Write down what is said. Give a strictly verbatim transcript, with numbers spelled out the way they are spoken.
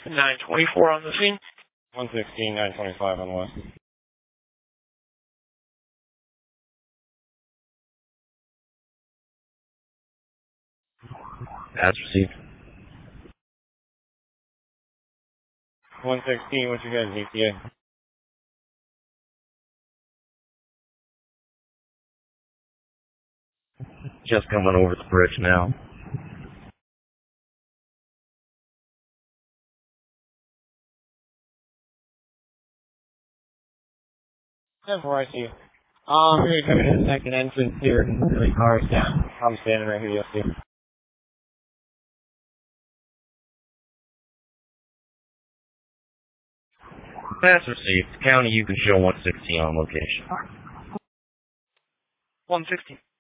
nine twenty-four on the scene. one sixteen, nine twenty-five on the west. That's received. one sixteen, what's your guys' E T A? Just coming over the bridge now. ten four, I see you. Um, here, coming to the second entrance here, and the car's down. I'm standing right here, you'll see. That's received. County, you can show one sixteen on location. one sixteen.